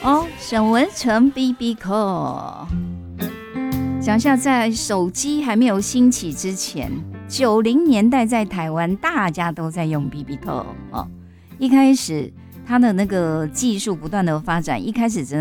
哦，沈文程 BB Call。讲一下，在手机还没有兴起之前，90年代在台湾大家都在用 BB Call 哦。一开始它的那个技术不断的发展，一开始只